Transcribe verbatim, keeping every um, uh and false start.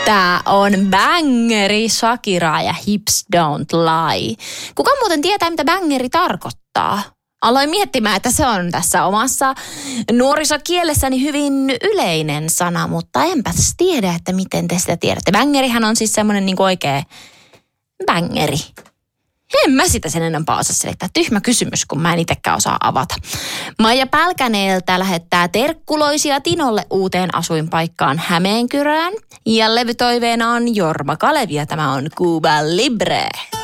Tää on bangeri, Shakira ja Hips Don't Lie. Kuka muuten tietää, mitä bangeri tarkoittaa? Aloin miettimään, että se on tässä omassa nuorisokielessäni hyvin yleinen sana, mutta enpäs tiedä, että miten te sitä tiedätte. Bangerihän on siis semmoinen niin kuin oikea bangeri. En mä sitä sen enempää osaa selittää. Tyhmä kysymys, kun mä en itsekään osaa avata. Maija Pälkäneeltä lähettää terkkuloisia Tinolle uuteen asuinpaikkaan Hämeenkyrään. Ja levytoiveena on Jorma Kalevi ja tämä on Cuba Libre.